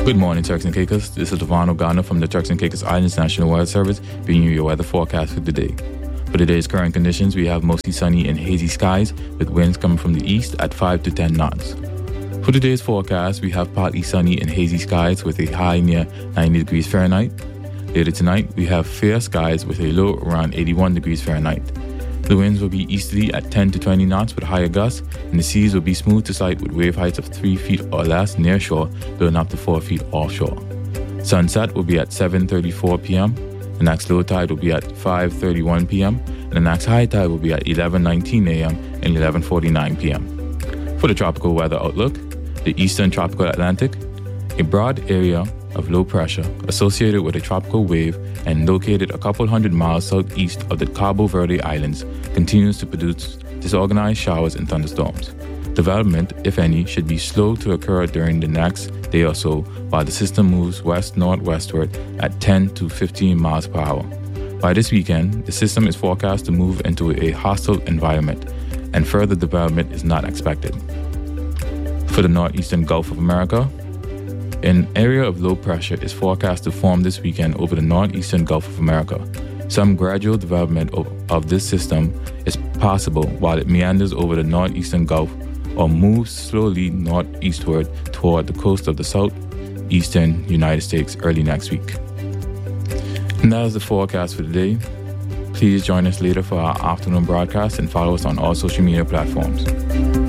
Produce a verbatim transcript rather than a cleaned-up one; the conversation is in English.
Good morning, Turks and Caicos. This is Devon O'Connor from the Turks and Caicos Islands National Weather Service, bringing you your weather forecast for today. For today's current conditions, we have mostly sunny and hazy skies with winds coming from the east at five to ten knots. For today's forecast, we have partly sunny and hazy skies with a high near ninety degrees Fahrenheit. Later tonight, we have fair skies with a low around eighty-one degrees Fahrenheit. The winds will be easterly at ten to twenty knots with higher gusts, and the seas will be smooth to sight with wave heights of three feet or less near shore, building up to four feet offshore. Sunset will be at seven thirty-four p.m., the next low tide will be at five thirty-one p.m., and the next high tide will be at eleven nineteen a.m. and eleven forty-nine p.m. For the tropical weather outlook, the eastern tropical Atlantic, a broad area of low pressure associated with a tropical wave and located a couple hundred miles southeast of the Cabo Verde Islands, continues to produce disorganized showers and thunderstorms. Development, if any, should be slow to occur during the next day or so while the system moves west-northwestward at ten to fifteen miles per hour. By this weekend, the system is forecast to move into a hostile environment, and further development is not expected. For the northeastern Gulf of America, an area of low pressure is forecast to form this weekend over the northeastern Gulf of America. Some gradual development of, of this system is possible while it meanders over the northeastern Gulf or moves slowly northeastward toward the coast of the southeastern United States early next week. And that is the forecast for today. Please join us later for our afternoon broadcast and follow us on all social media platforms.